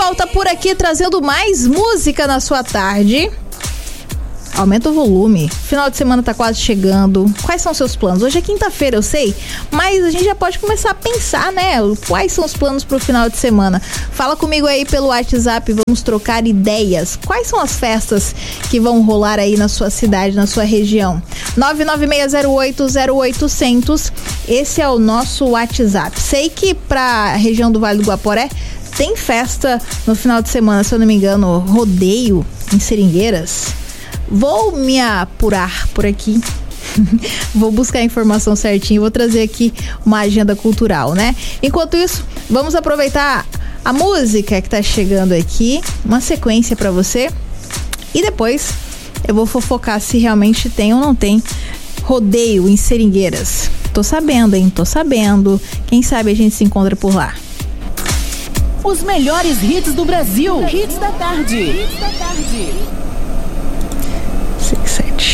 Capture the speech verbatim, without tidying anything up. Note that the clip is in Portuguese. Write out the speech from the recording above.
volta por aqui trazendo mais música na sua tarde. Aumenta o volume. Final de semana tá quase chegando. Quais são os seus planos? Hoje é quinta-feira, eu sei, mas a gente já pode começar a pensar, né? Quais são os planos pro final de semana? Fala comigo aí pelo WhatsApp, vamos trocar ideias. Quais são as festas que vão rolar aí na sua cidade, na sua região? nove nove seis zero oito zero oito zero zero. Esse é o nosso WhatsApp. Sei que pra região do Vale do Guaporé tem festa no final de semana, se eu não me engano, rodeio em Seringueiras. Vou me apurar por aqui, vou buscar a informação certinho, vou trazer aqui uma agenda cultural, né? Enquanto isso, vamos aproveitar a música que tá chegando aqui, uma sequência pra você, e depois eu vou fofocar se realmente tem ou não tem rodeio em Seringueiras. Tô sabendo, hein? Tô sabendo. Quem sabe a gente se encontra por lá. Os melhores hits do Brasil. Hits da tarde. Hits da tarde.